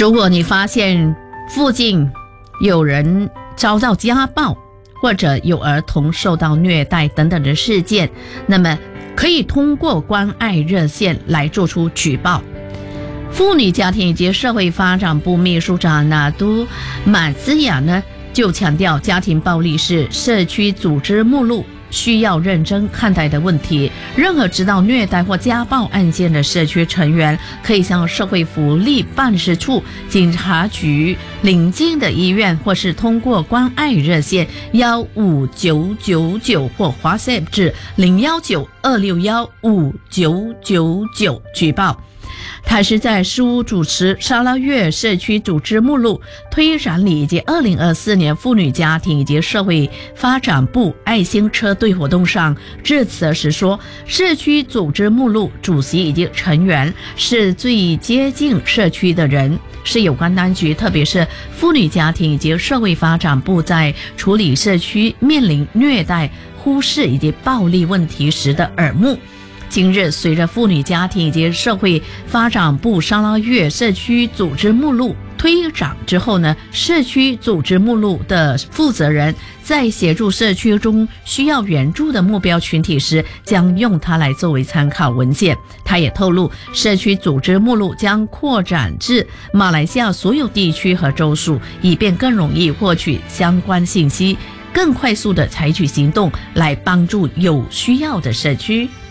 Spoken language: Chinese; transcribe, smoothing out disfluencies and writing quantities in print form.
如果你发现附近有人遭到家暴，或者有儿童受到虐待等等的事件，那么可以通过关爱热线来做出举报。妇女家庭以及社会发展部秘书长纳都马兹亚呢就强调，家庭暴力是社区组织目录需要认真看待的问题。任何知道虐待或家暴案件的社区成员，可以向社会福利办事处、警察局、邻近的医院，或是通过关爱热线15999或 WhatsApp 至019-261-5999举报。他是在事务主持沙拉越社区组织目录推展礼以及2024年妇女家庭以及社会发展部爱心车队活动上致辞时说，社区组织目录主席以及成员是最接近社区的人，是有关当局特别是妇女家庭以及社会发展部在处理社区面临虐待、忽视以及暴力问题时的耳目。今日随着妇女家庭以及社会发展部沙拉越社区组织目录推展之后呢，社区组织目录的负责人在协助社区中需要援助的目标群体时，将用它来作为参考文件。他也透露，社区组织目录将扩展至马来西亚所有地区和州属，以便更容易获取相关信息，更快速地采取行动来帮助有需要的社区。